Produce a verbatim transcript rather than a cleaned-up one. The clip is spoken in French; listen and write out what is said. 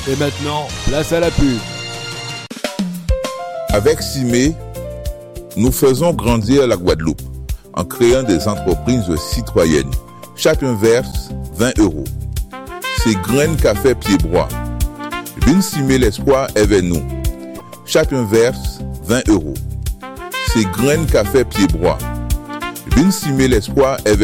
Et maintenant, place à la pub. Avec Cimé, nous faisons grandir la Guadeloupe en créant des entreprises citoyennes. Chacun verse vingt euros. C'est Graines Café Pied-Bois. Vin Cimé l'espoir est vers nous. Chacun verse vingt euros. C'est Graines Café Pied-Bois. Vin Cimé l'espoir est vers